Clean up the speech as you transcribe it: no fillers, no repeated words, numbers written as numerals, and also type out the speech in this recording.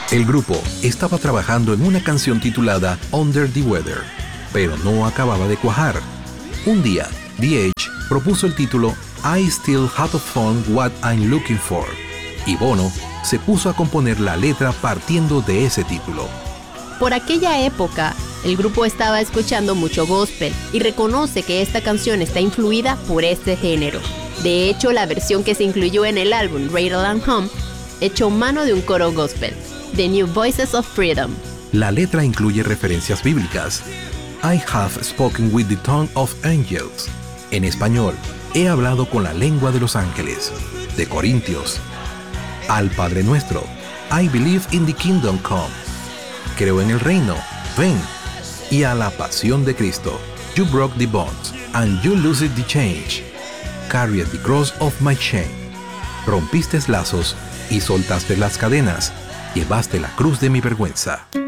El grupo estaba trabajando en una canción titulada Under the Weather, pero no acababa de cuajar. Un día, The Edge propuso el título I Still Haven't Found What I'm Looking For, y Bono se puso a componer la letra partiendo de ese título. Por aquella época, el grupo estaba escuchando mucho gospel y reconoce que esta canción está influida por este género. De hecho, la versión que se incluyó en el álbum Rattle and Hum echó mano de un coro gospel, The New Voices of Freedom. La letra incluye referencias bíblicas. I have spoken with the tongue of angels. En español, he hablado con la lengua de los ángeles. De Corintios. Al Padre Nuestro. I believe in the kingdom come. Creo en el reino. Ven. Y a la pasión de Cristo. You broke the bonds, and you loosed the change. Carried the cross of my shame. Rompiste lazos y soltaste las cadenas. Llevaste la cruz de mi vergüenza.